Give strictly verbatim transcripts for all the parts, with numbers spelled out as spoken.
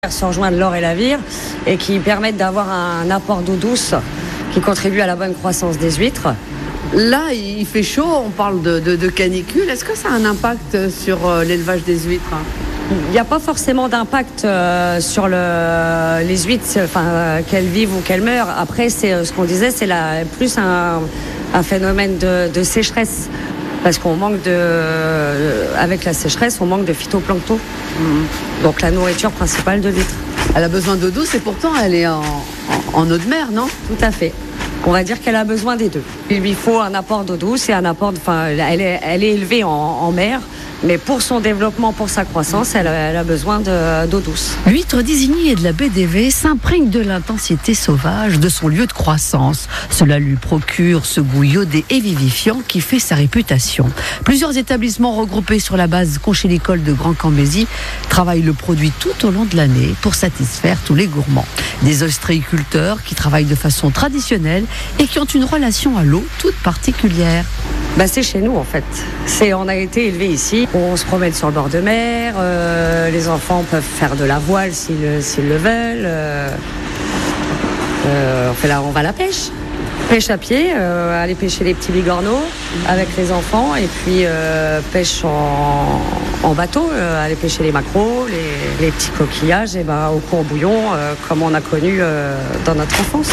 Se rejoindre l'Or et la Vire et qui permettent d'avoir un apport d'eau douce qui contribue à la bonne croissance des huîtres. Là, il fait chaud, on parle de, de, de canicule. Est-ce que ça a un impact sur euh, l'élevage des huîtres ? Il n'y a pas forcément d'impact euh, sur le, les huîtres, enfin, euh, qu'elles vivent ou qu'elles meurent. Après, c'est euh, ce qu'on disait, c'est la, plus un, un phénomène de, de sécheresse. Parce qu'on manque de, euh, avec la sécheresse, on manque de phytoplancton. Mmh. Donc la nourriture principale de l'huître. Elle a besoin d'eau douce et pourtant elle est en, en, en eau de mer, non ? Tout à fait. On va dire qu'elle a besoin des deux. Il lui faut un apport d'eau douce et un apport, de, enfin, elle est, elle est élevée en, en mer, mais pour son développement, pour sa croissance, elle, elle a besoin de, d'eau douce. L'huître d'Isigny et de la baie d'Évé s'imprègne de l'intensité sauvage de son lieu de croissance. Cela lui procure ce goût iodé et vivifiant qui fait sa réputation. Plusieurs établissements regroupés sur la base conchylicole de Grand-Cambésis travaillent le produit tout au long de l'année pour satisfaire tous les gourmands. Des ostréiculteurs qui travaillent de façon traditionnelle et qui ont une relation à l'eau toute particulière. Bah c'est chez nous en fait. C'est, on a été élevés ici. On se promène sur le bord de mer. Euh, les enfants peuvent faire de la voile s'ils, s'ils le veulent. Euh, euh, on, fait la, on va à la pêche. Pêche à pied, euh, aller pêcher les petits bigorneaux avec les enfants. Et puis euh, pêche en, en bateau, euh, aller pêcher les maquereaux, les, les petits coquillages et ben, au courbouillon, euh, comme on a connu euh, dans notre enfance.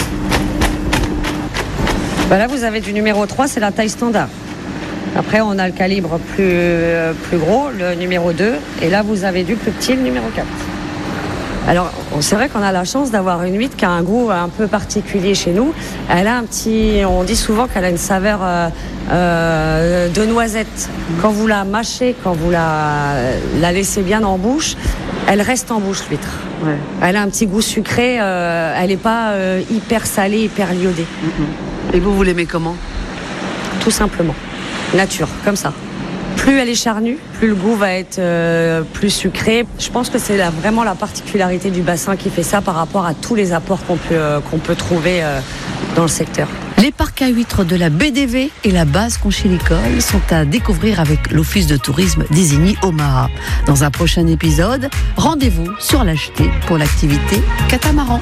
Ben là, vous avez du numéro trois, c'est la taille standard. Après, on a le calibre plus, euh, plus gros, le numéro deux. Et là, vous avez du plus petit, le numéro quatre. Alors, c'est vrai qu'on a la chance d'avoir une huître qui a un goût un peu particulier chez nous. Elle a un petit... On dit souvent qu'elle a une saveur euh, euh, de noisette. Quand vous la mâchez, quand vous la, la laissez bien en bouche, elle reste en bouche, l'huître. Ouais. Elle a un petit goût sucré. Euh, elle n'est pas euh, hyper salée, hyper iodée. Mm-hmm. Et vous, vous l'aimez comment ? Tout simplement. Nature, comme ça. Plus elle est charnue, plus le goût va être euh, plus sucré. Je pense que c'est la, vraiment la particularité du bassin qui fait ça par rapport à tous les apports qu'on peut, euh, qu'on peut trouver euh, dans le secteur. Les parcs à huîtres de la baie d'Évé et la base conchylicole sont à découvrir avec l'Office de tourisme d'Isigny-Omaha. Dans un prochain épisode, rendez-vous sur l'Acheté pour l'activité catamaran.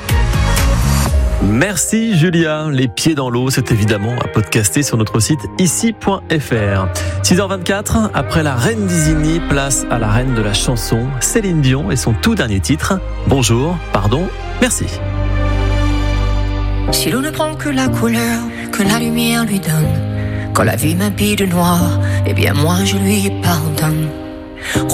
Merci Julia. Les pieds dans l'eau, c'est évidemment à podcaster sur notre site ici point f r. six heures vingt-quatre, après la reine d'Isigny, place à la reine de la chanson, Céline Dion et son tout dernier titre, Bonjour, pardon, merci. Si l'eau ne prend que la couleur que la lumière lui donne, quand la vie m'habille de noir, eh bien moi je lui pardonne.